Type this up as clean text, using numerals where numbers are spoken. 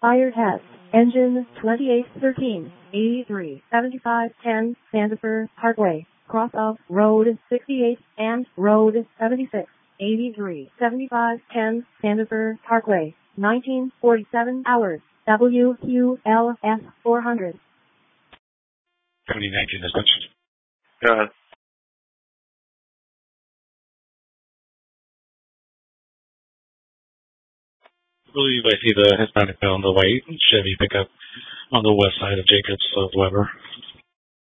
Fire test. Engine 2813, 83, 75, 10, Santa Fe Parkway, cross of Road 68 and Road 76, 83, 75, 10, Santa Fe Parkway, 1947 hours, WQLS 400. 7019 dispatch. Go ahead. I believe I see the Hispanic male in the white Chevy pickup on the west side of Jacobs of Weber.